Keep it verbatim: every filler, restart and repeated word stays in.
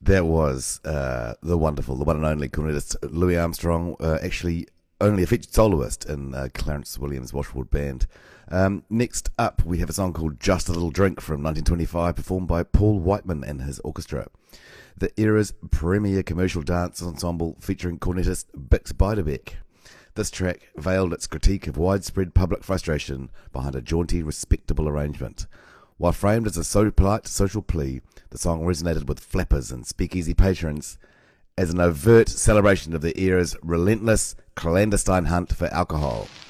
That was uh, the wonderful, the one and only cornetist Louis Armstrong, uh, actually only a featured soloist in uh, Clarence Williams' Washwood Band. Um, next up, we have a song called Just a Little Drink from nineteen twenty-five, performed by Paul Whiteman and his orchestra. The era's premier commercial dance ensemble featuring cornetist Bix Beiderbecke. This track veiled its critique of widespread public frustration behind a jaunty, respectable arrangement. While framed as a so polite social plea, the song resonated with flappers and speakeasy patrons as an overt celebration of the era's relentless, clandestine hunt for alcohol.